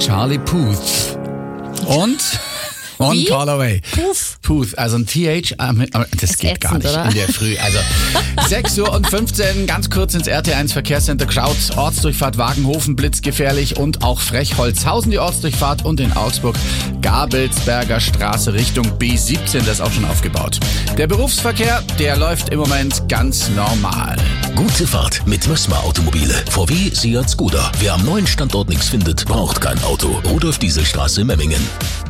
Charlie Puth. Und One Call Away. Puth, also ein TH, das geht gar nicht oder? In der Früh. Also 6:15 Uhr, ganz kurz ins RT1 Verkehrscenter geschaut. Ortsdurchfahrt Wagenhofen, blitzgefährlich und auch Frechholzhausen die Ortsdurchfahrt und in Augsburg Gabelsberger Straße Richtung B17, das ist auch schon aufgebaut. Der Berufsverkehr, der läuft im Moment ganz normal. Gute Fahrt mit Mössmer Automobile. VW, Seat, Skoda. Wer am neuen Standort nichts findet, braucht kein Auto. Rudolf-Diesel-Straße, Memmingen.